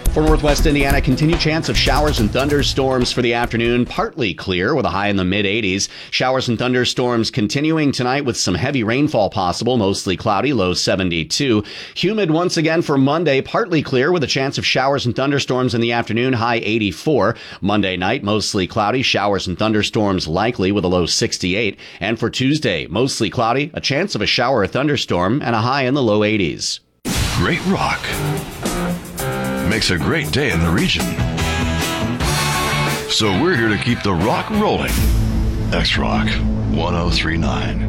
For northwest Indiana, continued chance of showers and thunderstorms for the afternoon. Partly clear with a high in the mid-80s. Showers and thunderstorms continuing tonight with some heavy rainfall possible. Mostly cloudy, low 72. Humid once again for Monday. Partly clear with a chance of showers and thunderstorms in the afternoon. High 84. Monday night, mostly cloudy. Showers and thunderstorms likely with a low 68. And for Tuesday, mostly cloudy. A chance of a shower or thunderstorm and a high in the low 80s. Great rock makes a great day in the region. So we're here to keep the rock rolling. X-Rock 1039.